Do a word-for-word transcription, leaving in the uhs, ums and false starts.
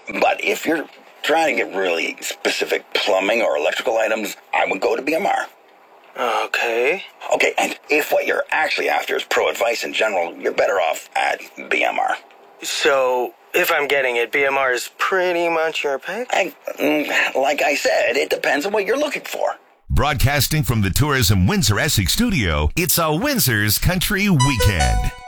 But if you're trying to get really specific plumbing or electrical items, I would go to B M R. Okay. Okay, and if what you're actually after is pro advice in general, you're better off at B M R. So, if I'm getting it, B M R is pretty much your pick? I, mm, like I said, it depends on what you're looking for. Broadcasting from the Tourism Windsor Essex studio, it's a Windsor's Country Weekend.